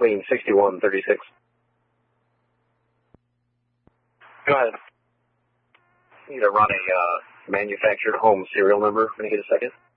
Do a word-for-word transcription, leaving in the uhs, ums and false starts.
between sixty-one and thirty-six. Go ahead. You need to run a uh, manufactured home serial number when you get a second.